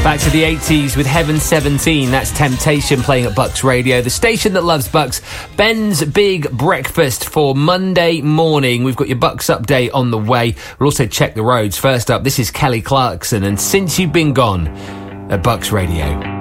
Back to the 80s with Heaven 17. That's Temptation playing at Bucks Radio, the station that loves Bucks. Ben's Big Breakfast for Monday morning. We've got your Bucks update on the way. We'll also check the roads. First up, this is Kelly Clarkson and Since You've Been Gone at Bucks Radio.